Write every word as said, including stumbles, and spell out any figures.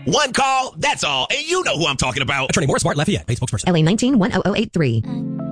One call, that's all. And you know who I'm talking about. Attorney Morris Smart Lafayette, paid spokesperson. L A nineteen one oh oh eight three.